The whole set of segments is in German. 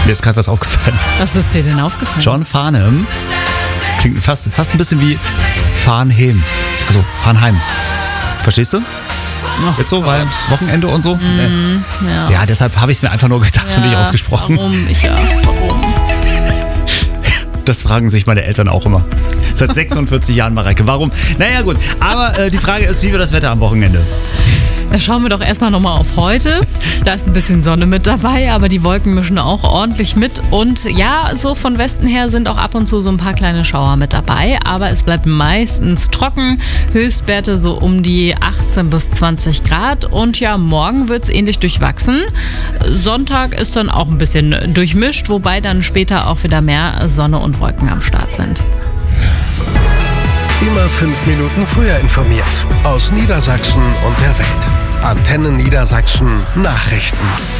Mir ist gerade was aufgefallen. Was ist dir denn aufgefallen? John Farnham klingt fast ein bisschen wie Farnheim. Also Farnheim. Verstehst du? Ach Jetzt so, Gott. weil Wochenende und so. Ja. Ja, deshalb habe ich es mir einfach nur gedacht und nicht ausgesprochen. Warum? Das fragen sich meine Eltern auch immer. Seit 46 Jahren, Mareike. Warum? Naja, gut. Aber die Frage ist, wie wird das Wetter am Wochenende? Da schauen wir doch erstmal nochmal auf heute. Da ist ein bisschen Sonne mit dabei, aber die Wolken mischen auch ordentlich mit. Und ja, so von Westen her sind auch ab und zu so ein paar kleine Schauer mit dabei. Aber es bleibt meistens trocken. Höchstwerte so um die 18 bis 20 Grad. Und ja, morgen wird es ähnlich durchwachsen. Sonntag ist dann auch ein bisschen durchmischt, wobei dann später auch wieder mehr Sonne und Wolken am Start sind. Immer 5 Minuten früher informiert. Aus Niedersachsen und der Welt. Antenne Niedersachsen Nachrichten.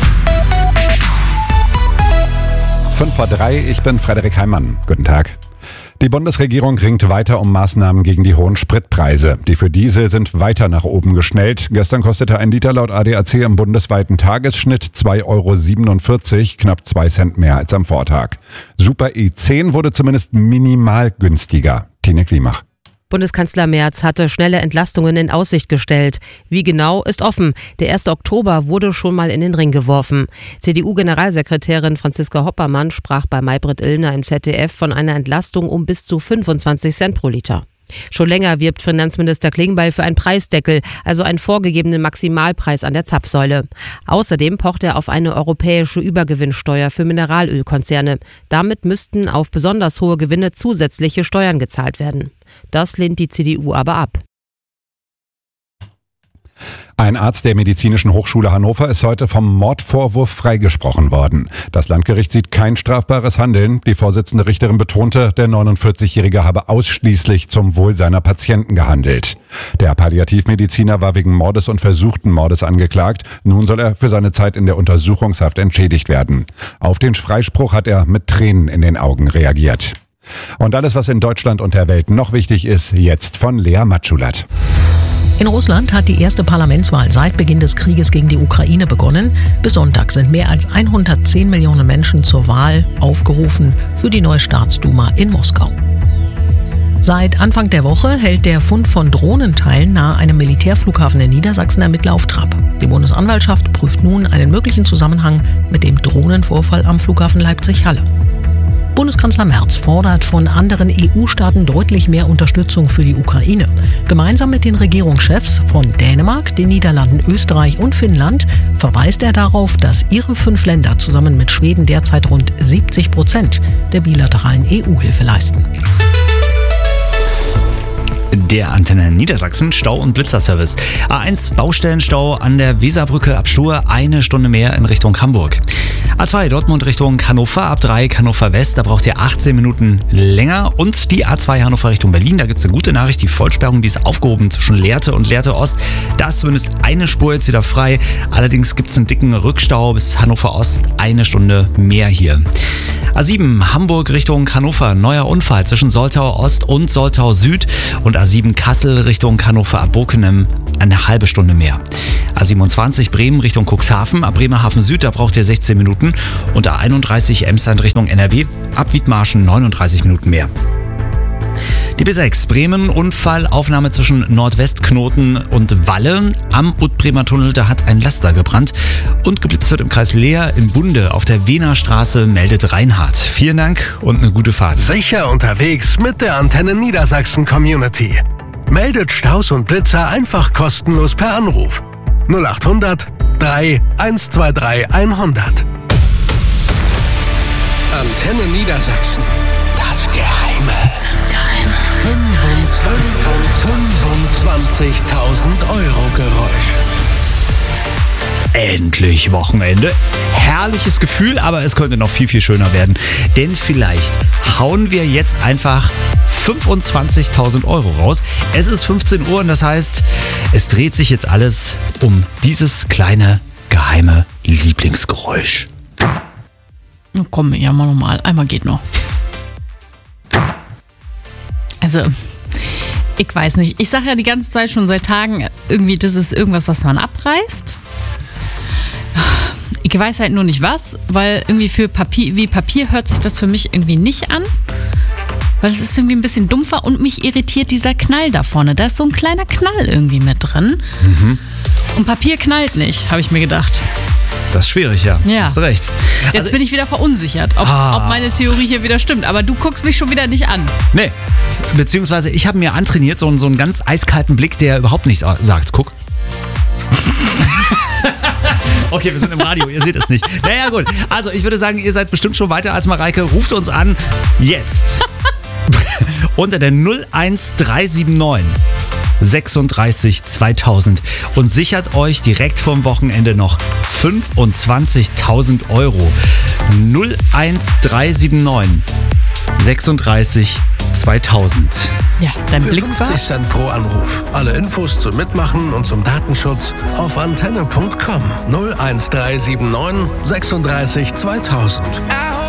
5:03 Uhr, ich bin Frederik Heimann. Guten Tag. Die Bundesregierung ringt weiter um Maßnahmen gegen die hohen Spritpreise. Die für Diesel sind weiter nach oben geschnellt. Gestern kostete ein Liter laut ADAC im bundesweiten Tagesschnitt 2,47 €, knapp 2 Cent mehr als am Vortag. Super E10 wurde zumindest minimal günstiger. Tine Klimach. Bundeskanzler Merz hatte schnelle Entlastungen in Aussicht gestellt. Wie genau, ist offen. Der 1. Oktober wurde schon mal in den Ring geworfen. CDU-Generalsekretärin Franziska Hoppermann sprach bei Maybrit Illner im ZDF von einer Entlastung um bis zu 25 Cent pro Liter. Schon länger wirbt Finanzminister Klingbeil für einen Preisdeckel, also einen vorgegebenen Maximalpreis an der Zapfsäule. Außerdem pocht er auf eine europäische Übergewinnsteuer für Mineralölkonzerne. Damit müssten auf besonders hohe Gewinne zusätzliche Steuern gezahlt werden. Das lehnt die CDU aber ab. Ein Arzt der Medizinischen Hochschule Hannover ist heute vom Mordvorwurf freigesprochen worden. Das Landgericht sieht kein strafbares Handeln. Die Vorsitzende Richterin betonte, der 49-Jährige habe ausschließlich zum Wohl seiner Patienten gehandelt. Der Palliativmediziner war wegen Mordes und versuchten Mordes angeklagt. Nun soll er für seine Zeit in der Untersuchungshaft entschädigt werden. Auf den Freispruch hat er mit Tränen in den Augen reagiert. Und alles, was in Deutschland und der Welt noch wichtig ist, jetzt von Lea Matschulat. In Russland hat die erste Parlamentswahl seit Beginn des Krieges gegen die Ukraine begonnen. Bis Sonntag sind mehr als 110 Millionen Menschen zur Wahl aufgerufen für die neue Staatsduma in Moskau. Seit Anfang der Woche hält der Fund von Drohnenteilen nahe einem Militärflughafen in Niedersachsen Ermittler auf Trab. Die Bundesanwaltschaft prüft nun einen möglichen Zusammenhang mit dem Drohnenvorfall am Flughafen Leipzig-Halle. Bundeskanzler Merz fordert von anderen EU-Staaten deutlich mehr Unterstützung für die Ukraine. Gemeinsam mit den Regierungschefs von Dänemark, den Niederlanden, Österreich und Finnland verweist er darauf, dass ihre 5 Länder zusammen mit Schweden derzeit rund 70% der bilateralen EU-Hilfe leisten. Der Antenne Niedersachsen Stau- und Blitzerservice. A1 Baustellenstau an der Weserbrücke ab Stur, 1 Stunde mehr in Richtung Hamburg. A2 Dortmund Richtung Hannover, ab Dreieck Hannover West, da braucht ihr 18 Minuten länger. Und die A2 Hannover Richtung Berlin, da gibt es eine gute Nachricht, die Vollsperrung, die ist aufgehoben zwischen Lehrte und Lehrte Ost. Da ist zumindest eine Spur jetzt wieder frei. Allerdings gibt es einen dicken Rückstau bis Hannover Ost, 1 Stunde mehr hier. A7 Hamburg Richtung Hannover, neuer Unfall zwischen Soltau Ost und Soltau Süd und A7 Kassel Richtung Hannover ab Bockenem, eine halbe Stunde mehr. A27 Bremen Richtung Cuxhaven, ab Bremerhaven Süd, da braucht ihr 16 Minuten und A31 Emsland Richtung NRW, ab Wiedmarschen 39 Minuten mehr. Die B6 Bremen, Unfallaufnahme zwischen Nordwestknoten und Walle. Am Utbremer Tunnel, da hat ein Laster gebrannt und geblitzt wird im Kreis Leer in Bunde auf der Wiener Straße, meldet Reinhard. Vielen Dank und eine gute Fahrt. Sicher unterwegs mit der Antenne Niedersachsen Community. Meldet Staus und Blitzer einfach kostenlos per Anruf. 0800 3 123 100. Antenne Niedersachsen. Das Geheime. 25.000 Euro Geräusch. Endlich Wochenende. Herrliches Gefühl, aber es könnte noch viel, viel schöner werden. Denn vielleicht hauen wir jetzt einfach 25.000 Euro raus. Es ist 15 Uhr und das heißt, es dreht sich jetzt alles um dieses kleine, geheime Lieblingsgeräusch. Komm, ja mal nochmal. Einmal geht noch. Also, ich weiß nicht. Ich sage ja die ganze Zeit schon seit Tagen irgendwie, das ist irgendwas, was man abreißt. Ich Ich weiß halt nur nicht was, weil irgendwie wie Papier hört sich das für mich irgendwie nicht an. Weil es ist irgendwie ein bisschen dumpfer und mich irritiert dieser Knall da vorne. Da ist so ein kleiner Knall irgendwie mit drin. Und Papier knallt nicht, habe ich mir gedacht. Das ist schwierig, ja. Hast recht. Jetzt bin ich wieder verunsichert, ob meine Theorie hier wieder stimmt. Aber du guckst mich schon wieder nicht an. Nee, beziehungsweise ich habe mir antrainiert, so einen ganz eiskalten Blick, der überhaupt nichts sagt. Guck. Okay, wir sind im Radio, ihr seht es nicht. Naja, gut. Also, ich würde sagen, ihr seid bestimmt schon weiter als Mareike. Ruft uns an. Jetzt. Unter der 01379 36 2000 und sichert euch direkt vorm Wochenende noch 25.000 Euro. 01379 36 2000. Ja, dein Für Blick 50 war... Cent pro Anruf. Alle Infos zum Mitmachen und zum Datenschutz auf antenne.com. 01379 36 2000.